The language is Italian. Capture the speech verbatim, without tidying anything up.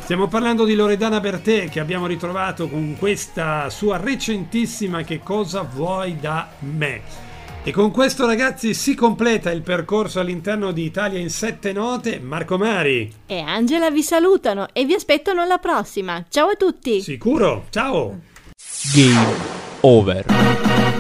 Stiamo parlando di Loredana Bertè, che abbiamo ritrovato con questa sua recentissima Che cosa vuoi da me. E con questo, ragazzi, si completa il percorso all'interno di Italia in sette note. Marco Mari e Angela vi salutano e vi aspettano alla prossima. Ciao a tutti. Sicuro, ciao. Game over.